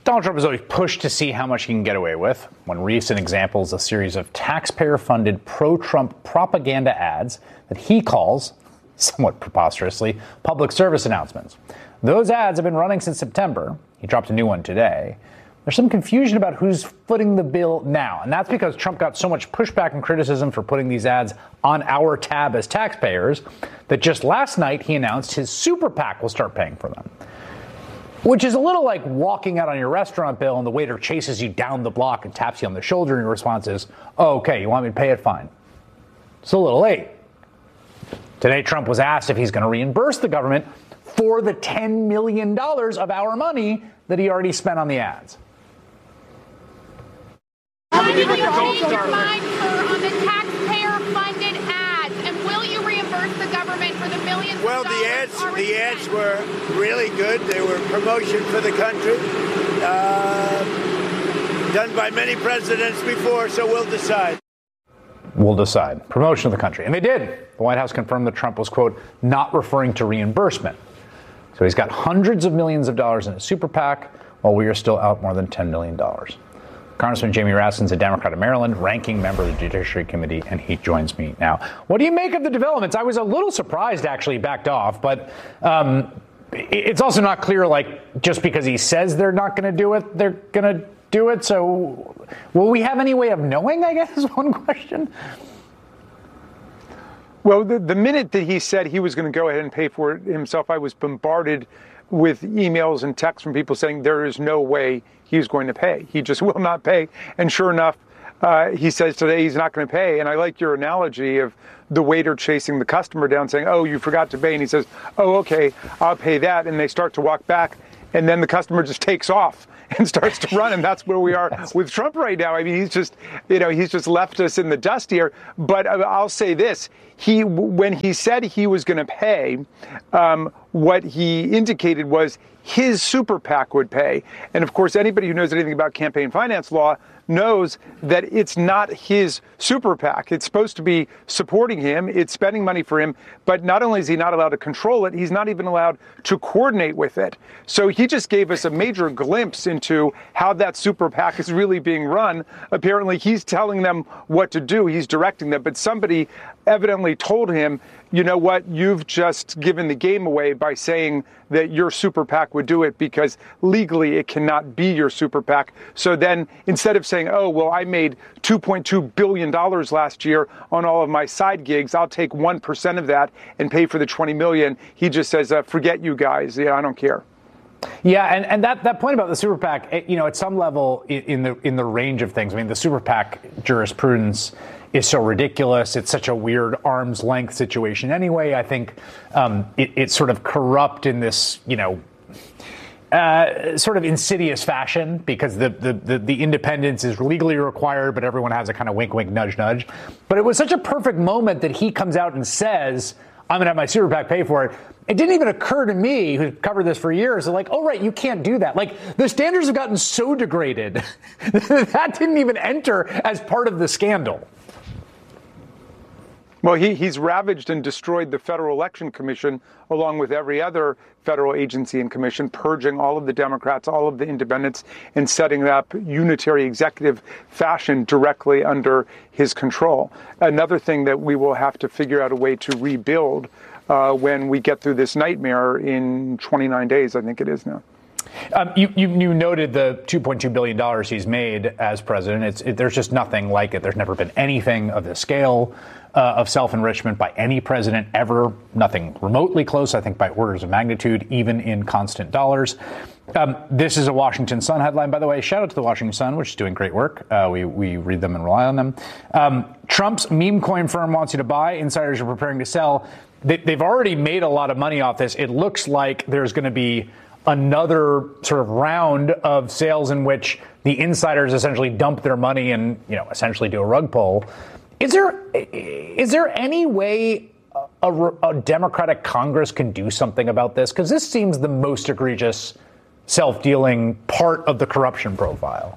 Donald Trump has always pushed to see how much he can get away with. One recent example is a series of taxpayer-funded pro-Trump propaganda ads that he calls, somewhat preposterously, public service announcements. Those ads have been running since September. He dropped a new one today. There's some confusion about who's footing the bill now, and that's because Trump got so much pushback and criticism for putting these ads on our tab as taxpayers that just last night he announced his super PAC will start paying for them. Which is a little like walking out on your restaurant bill and the waiter chases you down the block and taps you on the shoulder and your response is, oh, okay, you want me to pay it? Fine. It's a little late. Today, Trump was asked if he's going to reimburse the government for the $10 million of our money that he already spent on the ads. Will you change your mind, sir, on the taxpayer-funded ads, and will you reimburse the government for the millions of dollars? Well, the ads were really good. They were promotion for the country, done by many presidents before, so we'll decide. We'll decide. Promotion of the country. And they did. The White House confirmed that Trump was, quote, not referring to reimbursement. So he's got hundreds of millions of dollars in his super PAC, while we are still out more than $10 million. Congressman Jamie Raskin's a Democrat of Maryland, ranking member of the Judiciary Committee, and he joins me now. What do you make of the developments? I was a little surprised, actually, backed off, but it's also not clear, like, just because he says they're not going to do it, they're going to do it. So will we have any way of knowing, I guess, is one question. Well, the minute that he said he was going to go ahead and pay for it himself, I was bombarded with emails and texts from people saying there is no way he's going to pay. He just will not pay. And sure enough, he says today he's not going to pay. And I like your analogy of the waiter chasing the customer down saying, oh, you forgot to pay. And he says, oh, okay, I'll pay that. And they start to walk back. And then the customer just takes off and starts to run. And that's where we are with Trump right now. I mean, he's just left us in the dust here. But I'll say this. When he said he was going to pay, what he indicated was his super PAC would pay. And of course, anybody who knows anything about campaign finance law knows that it's not his super PAC. It's supposed to be supporting him. It's spending money for him. But not only is he not allowed to control it, he's not even allowed to coordinate with it. So he just gave us a major glimpse into how that super PAC is really being run. Apparently, he's telling them what to do. He's directing them. But somebody evidently told him, you know what, you've just given the game away by saying that your super PAC would do it because legally it cannot be your super PAC. So then instead of saying, oh, well, I made $2.2 billion last year on all of my side gigs, I'll take 1% of that and pay for the $20 million. He just says, forget you guys. Yeah, I don't care. Yeah, and that point about the super PAC, at some level in the range of things, I mean, the super PAC jurisprudence is so ridiculous. It's such a weird arm's length situation anyway. I think it's sort of corrupt in this, sort of insidious fashion because the independence is legally required, but everyone has a kind of wink, wink, nudge, nudge. But it was such a perfect moment that he comes out and says, I'm going to have my super PAC pay for it. It didn't even occur to me, who covered this for years, like, oh, right, you can't do that. Like, the standards have gotten so degraded that didn't even enter as part of the scandal. Well, he's ravaged and destroyed the Federal Election Commission along with every other federal agency and commission, purging all of the Democrats, all of the independents, and setting up unitary executive fashion directly under his control. Another thing that we will have to figure out a way to rebuild when we get through this nightmare in 29 days, I think it is now. You noted the $2.2 billion he's made as president. There's just nothing like it. There's never been anything of the scale of self-enrichment by any president ever. Nothing remotely close, I think, by orders of magnitude, even in constant dollars. This is a Washington Sun headline, by the way. Shout out to the Washington Sun, which is doing great work. We read them and rely on them. Trump's meme coin firm wants you to buy. Insiders are preparing to sell. They've already made a lot of money off this. It looks like there's going to be another sort of round of sales in which the insiders essentially dump their money and, essentially do a rug pull. Is there any way a Democratic Congress can do something about this? Because this seems the most egregious self-dealing part of the corruption profile.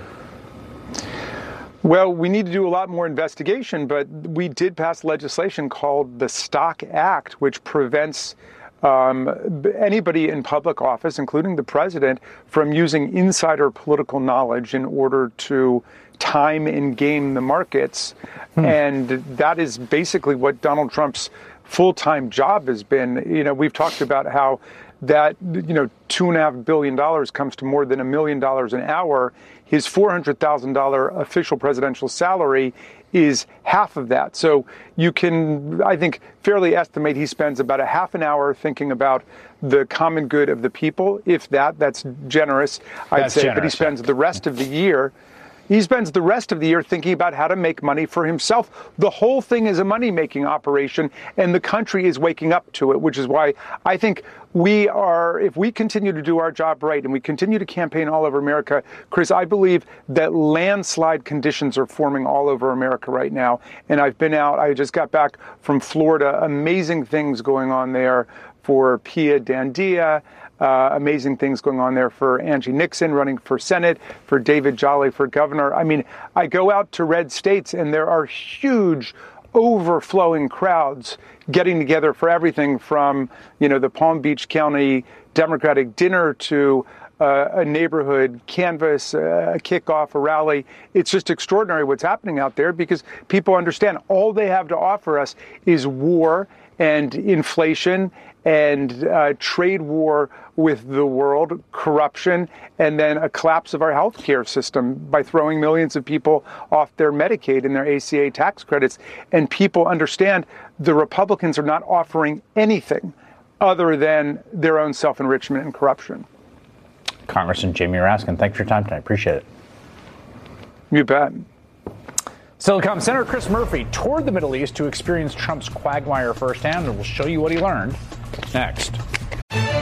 Well, we need to do a lot more investigation, but we did pass legislation called the Stock Act, which prevents anybody in public office, including the president, from using insider political knowledge in order to time and game the markets. And that is basically what Donald Trump's full-time job has been. You know, we've talked about how that, $2.5 billion comes to more than $1 million an hour. His $400,000 official presidential salary is half of that. So you can, I think, fairly estimate he spends about a half an hour thinking about the common good of the people. If that's generous, I'd say. But he spends the rest of the year. He spends the rest of the year thinking about how to make money for himself. The whole thing is a money-making operation, and the country is waking up to it, which is why I think if we continue to do our job right and we continue to campaign all over America, Chris, I believe that landslide conditions are forming all over America right now. And I've been out, I just got back from Florida, amazing things going on there for Pia Dandia. Amazing things going on there for Angie Nixon running for Senate, for David Jolly for governor. I mean, I go out to red states and there are huge overflowing crowds getting together for everything from, the Palm Beach County Democratic dinner to a neighborhood canvas, a kickoff, a rally. It's just extraordinary what's happening out there because people understand all they have to offer us is war and inflation and trade war with the world, corruption, and then a collapse of our healthcare system by throwing millions of people off their Medicaid and their ACA tax credits. And people understand the Republicans are not offering anything other than their own self-enrichment and corruption. Congressman Jamie Raskin, thanks for your time tonight. Appreciate it. You bet. Still to come, Senator Chris Murphy toured the Middle East to experience Trump's quagmire firsthand, and we'll show you what he learned next.